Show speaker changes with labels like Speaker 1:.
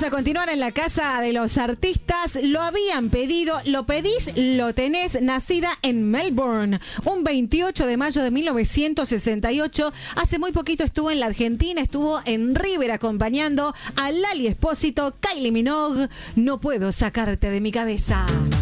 Speaker 1: Vamos a continuar en la casa de los artistas. Lo habían pedido, lo pedís, lo tenés. Nacida en Melbourne, un 28 de mayo de 1968. Hace muy poquito estuvo en la Argentina, estuvo en River acompañando a Lali Espósito, Kylie Minogue. No puedo sacarte de mi cabeza.